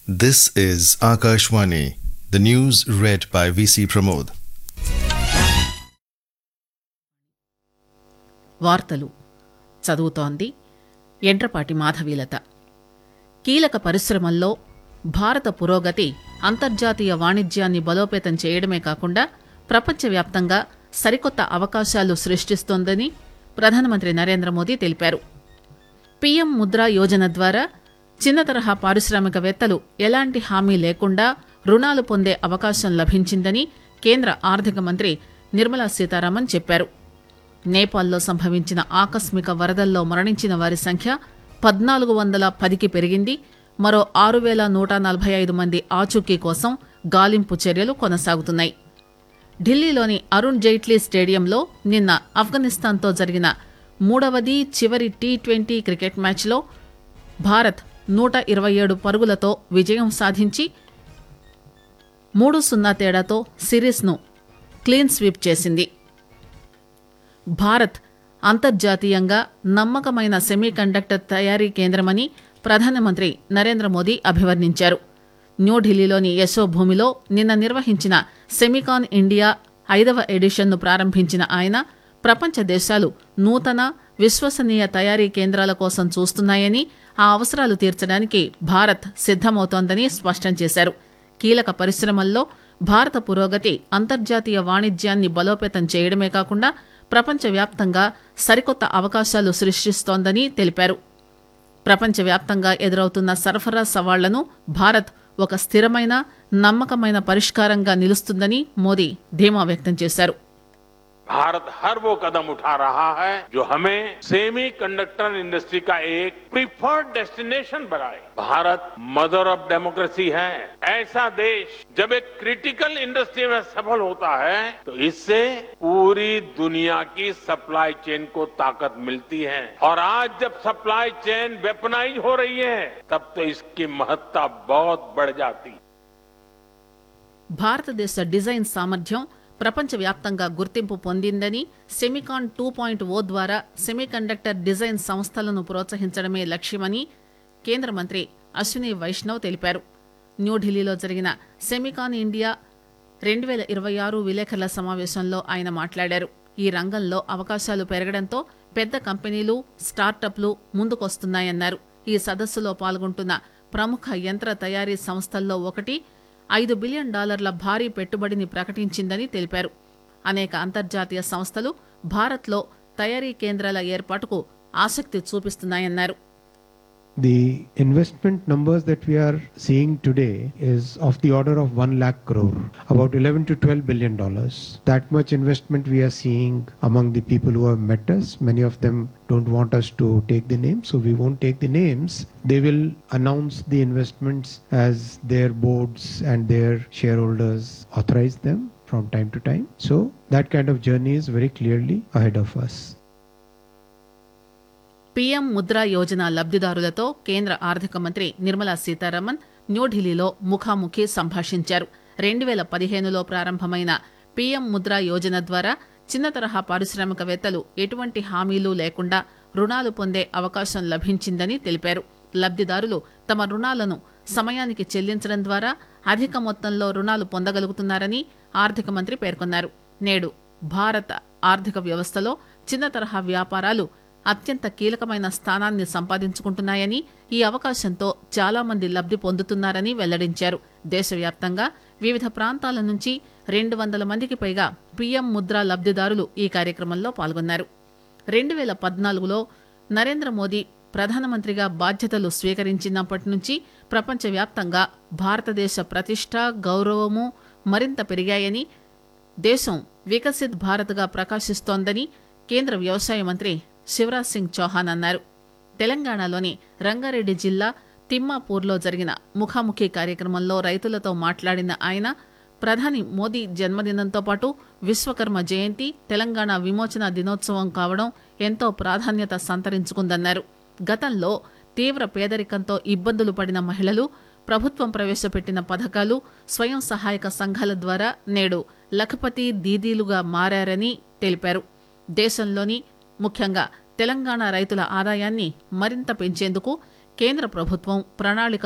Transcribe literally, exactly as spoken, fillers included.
This is Akashvani. The news read by V C Pramod. వార్తలు చదువుతోంది ఎండ్రపాటి మాధవీలత. కీలక పరిశ్రమల్లో భారత పురోగతి అంతర్జాతీయ వాణిజ్యాన్ని బలోపేతం చేయడమే కాకుండా ప్రపంచవ్యాప్తంగా సరికొత్త అవకాశాలు సృష్టిస్తోందని ప్రధానమంత్రి నరేంద్ర మోదీ తెలిపారు. పీఎం ముద్రా యోజన ద్వారా చిన్న తరహా పారిశ్రామికవేత్తలు ఎలాంటి హామీ లేకుండా రుణాలు పొందే అవకాశం లభించిందని కేంద్ర ఆర్థిక మంత్రి నిర్మలా సీతారామన్ చెప్పారు. నేపాల్లో సంభవించిన ఆకస్మిక వరదల్లో మరణించిన వారి సంఖ్య పద్నాలుగు వందల పదికి పెరిగింది. మరో ఆరు వేల నూట నలభై ఐదు మంది ఆచూకీ కోసం గాలింపు చర్యలు కొనసాగుతున్నాయి. ఢిల్లీలోని అరుణ్ జైట్లీ స్టేడియంలో నిన్న ఆఫ్ఘనిస్తాన్తో జరిగిన మూడవది చివరి టీ ట్వంటీ క్రికెట్ మ్యాచ్లో భారత్ నూట ఇరవై ఏడు పరుగులతో విజయం సాధించి మూడు సున్నా తేడాతో సిరీస్ను క్లీన్ స్వీప్ చేసింది. భారత్ అంతర్జాతీయంగా నమ్మకమైన సెమీకండక్టర్ తయారీ కేంద్రమని ప్రధానమంత్రి నరేంద్ర మోదీ అభివర్ణించారు. న్యూఢిల్లీలోని యశోభూమిలో నిన్న నిర్వహించిన సెమికాన్ ఇండియా ఐదవ ఎడిషన్ను ప్రారంభించిన ఆయన ప్రపంచ దేశాలు నూతన విశ్వసనీయ తయారీ కేంద్రాల కోసం చూస్తున్నాయని, ఆ అవసరాలు తీర్చడానికి భారత్ సిద్దమవుతోందని స్పష్టం చేశారు. కీలక పరిశ్రమల్లో భారత పురోగతి అంతర్జాతీయ వాణిజ్యాన్ని బలోపేతం చేయడమే కాకుండా ప్రపంచవ్యాప్తంగా సరికొత్త అవకాశాలు సృష్టిస్తోందని తెలిపారు. ప్రపంచవ్యాప్తంగా ఎదురవుతున్న సరఫరా సవాళ్లను భారత్ ఒక స్థిరమైన నమ్మకమైన పరిష్కారంగా నిలుస్తుందని మోదీ ధీమా వ్యక్తం చేశారు. भारत हर वो कदम उठा रहा है जो हमें सेमी कंडक्टर इंडस्ट्री का एक प्रीफर्ड डेस्टिनेशन बनाए. भारत मदर ऑफ डेमोक्रेसी है. ऐसा देश जब एक क्रिटिकल इंडस्ट्री में सफल होता है तो इससे पूरी दुनिया की सप्लाई चेन को ताकत मिलती है. और आज जब सप्लाई चेन वेपनाइज हो रही है तब तो इसकी महत्ता बहुत बढ़ जाती है. భారతదేశ డిజైన్ సామర్థ్యం ప్రపంచవ్యాప్తంగా గుర్తింపు పొందిందని, సెమికాన్ టూ పాయింట్ ఓ ద్వారా సెమీకండక్టర్ డిజైన్ సంస్థలను ప్రోత్సహించడమే లక్ష్యమని కేంద్ర మంత్రి అశ్విని వైష్ణవ్ తెలిపారు. న్యూఢిల్లీలో జరిగిన సెమికాన్ ఇండియా రెండు వేల ఇరవై ఆరు విలేకరుల సమావేశంలో ఆయన మాట్లాడారు. ఈ రంగంలో అవకాశాలు పెరగడంతో పెద్ద కంపెనీలు, స్టార్టప్లు ముందుకొస్తున్నాయన్నారు. ఈ సదస్సులో పాల్గొంటున్న ప్రముఖ యంత్ర తయారీ సంస్థల్లో ఒకటి ఐదు బిలియన్ డాలర్ల భారీ పెట్టుబడిని ప్రకటించిందని తెలిపారు. అనేక అంతర్జాతీయ సంస్థలు భారత్లో తయారీ కేంద్రాల ఏర్పాటుకు ఆసక్తి చూపిస్తున్నాయన్నారు. The investment numbers that we are seeing today is of the order of one lakh crore, about eleven to twelve billion dollars. That much investment we are seeing among the people who have met us. Many of them don't want us to take the names, so we won't take the names. They will announce the investments as their boards and their shareholders authorize them from time to time. So that kind of journey is very clearly ahead of us. PM Mudra Yojana లబ్దిదారులతో కేంద్ర ఆర్థిక మంత్రి నిర్మలా సీతారామన్ న్యూఢిల్లీలో ముఖాముఖి సంభాషించారు. రెండు వేల పదిహేనులో ప్రారంభమైన PM Mudra Yojana ద్వారా చిన్న తరహా పారిశ్రామికవేత్తలు ఎటువంటి హామీలు లేకుండా రుణాలు పొందే అవకాశం లభించిందని తెలిపారు. లబ్దిదారులు తమ రుణాలను సమయానికి చెల్లించడం ద్వారా అధిక మొత్తంలో రుణాలు పొందగలుగుతున్నారని ఆర్థిక మంత్రి పేర్కొన్నారు. నేడు భారత ఆర్థిక వ్యవస్థలో చిన్న తరహా వ్యాపారాలు అత్యంత కీలకమైన స్థానాన్ని సంపాదించుకుంటున్నాయని, ఈ అవకాశంతో చాలా మంది లబ్ది పొందుతున్నారని వెల్లడించారు. దేశవ్యాప్తంగా వివిధ ప్రాంతాల నుంచి రెండు వందల మందికి పైగా పీఎం ముద్రా లబ్దిదారులు ఈ కార్యక్రమంలో పాల్గొన్నారు. రెండు వేల పద్నాలుగులో నరేంద్ర మోదీ ప్రధానమంత్రిగా బాధ్యతలు స్వీకరించినప్పటి నుంచి ప్రపంచవ్యాప్తంగా భారతదేశ ప్రతిష్ట, గౌరవము మరింత పెరిగాయని, దేశం వికసిత్ భారత్గా ప్రకాశిస్తోందని కేంద్ర వ్యవసాయ మంత్రి శివరాజ్ సింగ్ చౌహాన్ అన్నారు. తెలంగాణలోని రంగారెడ్డి జిల్లా తిమ్మాపూర్లో జరిగిన ముఖాముఖి కార్యక్రమంలో రైతులతో మాట్లాడిన ఆయన ప్రధాని మోదీ జన్మదినంతో పాటు విశ్వకర్మ జయంతి, తెలంగాణ విమోచన దినోత్సవం కావడం ఎంతో ప్రాధాన్యత సంతరించుకుందన్నారు. గతంలో తీవ్ర పేదరికంతో ఇబ్బందులు పడిన మహిళలు ప్రభుత్వం ప్రవేశపెట్టిన పథకాలు, స్వయం సహాయక సంఘాల ద్వారా నేడు లఖపతి దీదీలుగా మారారని తెలిపారు. దేశంలోని ముఖ్యంగా తెలంగాణ రైతుల ఆదాయాన్ని మరింత పెంచేందుకు కేంద్ర ప్రభుత్వం ప్రణాళిక